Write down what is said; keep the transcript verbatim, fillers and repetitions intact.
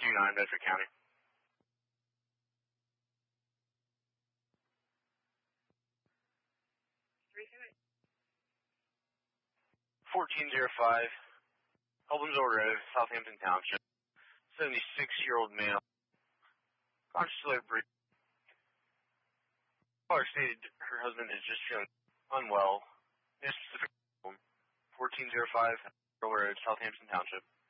two nine, Bedford County. fourteen oh five, Elbensville Road, Southampton Township. seventy-six-year-old male. Consciously breathing. Caller stated her husband is just feeling unwell. No specific problem. fourteen oh five, Road, Southampton Township.